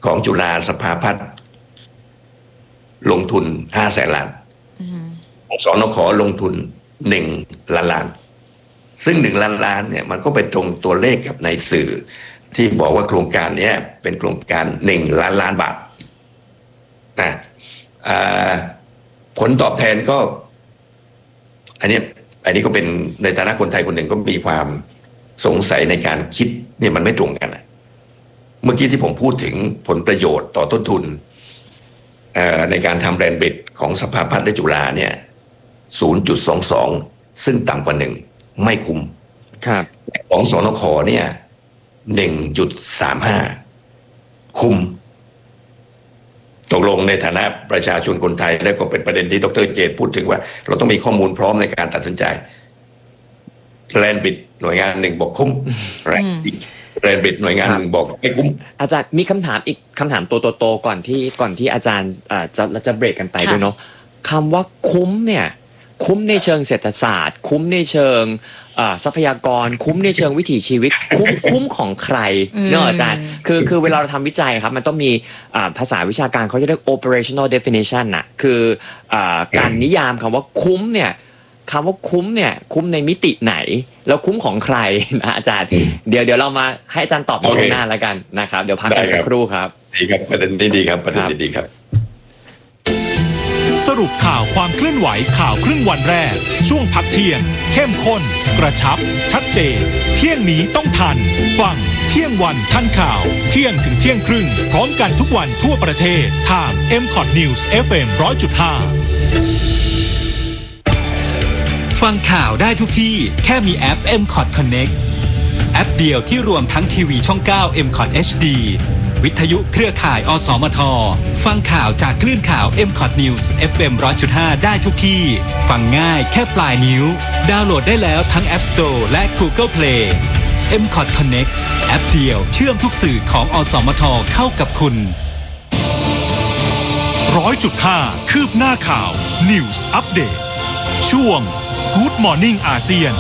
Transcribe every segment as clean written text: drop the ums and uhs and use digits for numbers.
ของจุฬาสภาพัฒน์ลงทุน500,000 ล้านของสนข.ลงทุน1 ล้านล้านซึ่ง1 ล้านล้านเนี่ยมันก็ไปตรงตัวเลขกับในสื่อที่บอกว่าโครงการนี้เป็นโครงการ1 ล้านล้านบาทนะผลตอบแทนก็อันนี้ก็เป็นในฐานะคนไทยคนหนึ่งก็มีความสงสัยในการคิดเนี่ยมันไม่ตรงกันนะเมื่อกี้ที่ผมพูดถึงผลประโยชน์ต่อต้นทุนในการทำแบรนด์บิดของสภาพัฒน์และจุฬาเนี่ย 0.22 ซึ่งต่ำกว่า1ไม่คุ้มครับของสนข.เนี่ย 1.35 คุ้มตกลงในฐานะประชาชนคนไทยและก็เป็นประเด็นที่ดร.เจตพูดถึงว่าเราต้องมีข้อมูลพร้อมในการตัดสินใจแลนด์บิดหน่วยงานหนึ่งบอกคุ้มแลนด์บิดหน่วยงานหนึ่งบอกไม่คุ้มอาจารย์มีคำถามอีกคำถามโตๆก่อนที่อาจารย์จะเบรกกันไปด้วยเนาะคำว่าคุ้มเนี่ยคุ้มในเชิงเศรษฐศาสตร์คุ้มในเชิงทรัพยากรคุ้มในเชิงวิถีชีวิตคุ้มของใครเนาะอาจารย์คือเวลาเราทำวิจัยครับมันต้องมีภาษาวิชาการเขาจะเรียก operational definition น่ะคือการนิยามคำว่าคุ้มเนี่ยคำว่าคุ้มเนี่ยคุ้มในมิติไหนแล้วคุ้มของใครนะอาจารย์เดี๋ยวเรามาให้อาจารย์ตอบในช่วงหน้าแล้วกันนะครับเดี๋ยวพักกันสักครู่ครับดีครับประเด็นนี้ดีครับประเด็นนี้ดีครับสรุปข่าวความเคลื่อนไหวข่าวครึ่งวันแรกช่วงพักเที่ยงเข้มข้นกระชับชัดเจนเที่ยงนี้ต้องทันฟังเที่ยงวันทันข่าวเที่ยงถึงเที่ยงครึ่งพร้อมกันทุกวันทั่วประเทศทาง MCOT News FM 100.5 ฟังข่าวได้ทุกที่แค่มีแอป MCOT Connect แอปเดียวที่รวมทั้งทีวีช่อง 9 MCOT HDวิทยุเครือข่ายอสมทฟังข่าวจากคลื่นข่าว MCOT News FM 100.5 ได้ทุกที่ฟังง่ายแค่ปลายนิ้วดาวน์โหลดได้แล้วทั้ง App Store และ Google Play MCOT Connect แอปเดียวเชื่อมทุกสื่อของอสมทเข้ากับคุณ 100.5 คืบหน้าข่าว News Update ช่วง Good Morning อาเซียน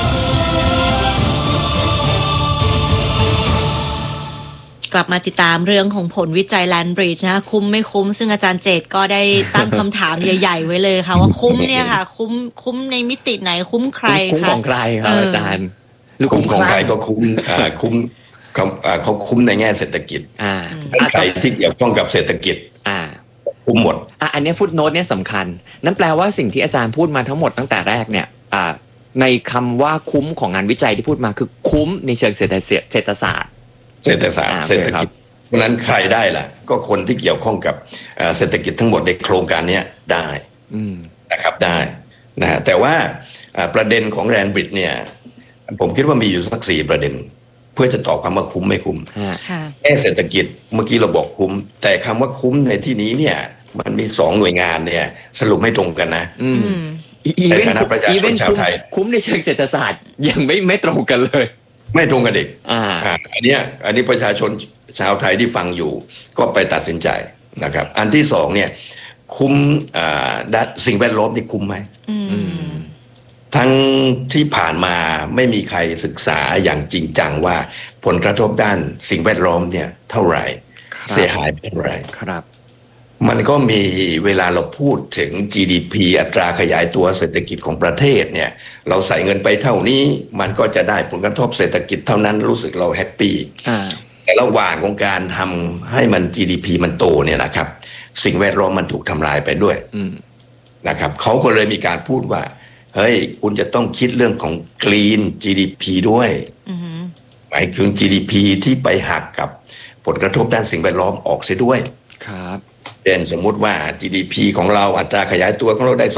กลับมาติดตามเรื่องของผลวิจัย Land Bridge นะคุ้มไม่คุ้มซึ่งอาจารย์เจตก็ได้ตั้งคำถามใหญ่ๆไว้เลยค่ะว่าคุ้มเนี่ยค่ะคุ้มในมิติไหนคุ้มใครคุ้มของใครครับอาจารย์หรือคุ้มของใครก็คุ้มเขาคุ้มในแง่เศรษฐกิจใครที่เกี่ยวข้องกับเศรษฐกิจคุ้มหมดอันนี้ฟุตโนตเนี่ยสำคัญนั่นแปลว่าสิ่งที่อาจารย์พูดมาทั้งหมดตั้งแต่แรกเนี่ยในคำว่าคุ้มของงานวิจัยที่พูดมาคือคุ้มในเชิงเศรษฐศาสตร์เศรษฐศาสตร์เศรษฐกิจเพราะนั้นใครได้ล่ะก็คนที่เกี่ยวข้องกับเศรษฐกิจทั้งหมดในโครงการนี้ได้นะครับได้นะแต่ว่าประเด็นของแรนบริดเนี่ยผมคิดว่ามีอยู่สัก4ประเด็นเพื่อจะตอบคำว่าคุ้มไม่คุ้มแค่เศรษฐกิจเมื่อกี้เราบอกคุ้มแต่คำว่าคุ้มในที่นี้เนี่ยมันมี2หน่วยงานเนี่ยสรุปไม่ตรงกันนะในฐานะประชาชนชาวไทยคุ้มในเชิงเศรษฐศาสตร์ยังไม่ตรงกันเลยไม่ตรงกันเด็กอันนี้ประชาชนชาวไทยที่ฟังอยู่ก็ไปตัดสินใจนะครับอันที่2เนี่ยคุ้มสิ่งแวดล้อมที่คุ้มไหมทั้งที่ผ่านมาไม่มีใครศึกษาอย่างจริงจังว่าผลกระทบด้านสิ่งแวดล้อมเนี่ยเท่าไหร่เสียหายเป็นไรครับมันก็มีเวลาเราพูดถึง GDP อัตราขยายตัวเศรษฐกิจของประเทศเนี่ยเราใส่เงินไปเท่านี้มันก็จะได้ผลกระทบเศรษฐกิจเท่านั้นรู้สึกเราแฮปปี้แต่ระหว่างของการทำให้มัน GDP มันโตเนี่ยนะครับสิ่งแวดล้อมมันถูกทำลายไปด้วยนะครับเขาก็เลยมีการพูดว่าเฮ้ยคุณจะต้องคิดเรื่องของ Green GDP ด้วยหมายถึง GDP ที่ไปหักกับผลกระทบด้านสิ่งแวดล้อมออกเสียด้วยครับเช่นสมมุติว่า GDP ของเราอัตราขยายตัวของเราได้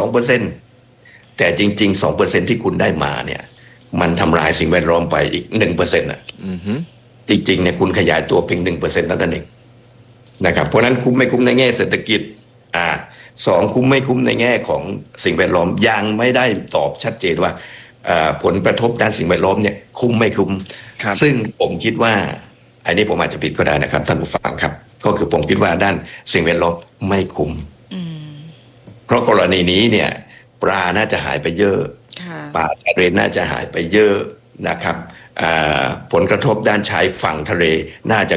2% แต่จริงๆ 2% ที่คุณได้มาเนี่ยมันทำลายสิ่งแวดล้อมไปอีก 1% น่ะจริงๆเนี่ยคุณขยายตัวเพียง 1% เท่านั้นเองนะครับเพราะนั้นคุ้มไม่คุ้มในแง่เศรษฐกิจ2คุ้มไม่คุ้มในแง่ของสิ่งแวดล้อมยังไม่ได้ตอบชัดเจนว่าผลกระทบด้านสิ่งแวดล้อมเนี่ยคุ้มไม่คุ้มซึ่งผมคิดว่าอันนี้ผมอาจจะผิดก็ได้นะครับท่านผู้ฟังครับก็คือผมคิดว่าด้านสิ่งแวดล้อมไม่คุ้มเพราะกรณีนี้เนี่ยปลาน่าจะหายไปเยอะป่าทะเลน่าจะหายไปเยอะนะครับผลกระทบด้านชายฝั่งทะเลน่าจะ